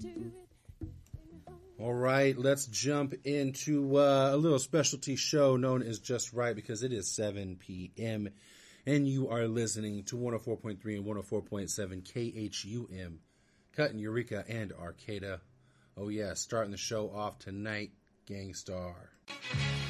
All right, let's jump into a little specialty show known as Just Right, because it is 7 p.m. and you are listening to 104.3 and 104.7 KHUM, Cut in Eureka and Arcata. Oh yeah, starting the show off tonight, Gang Starr.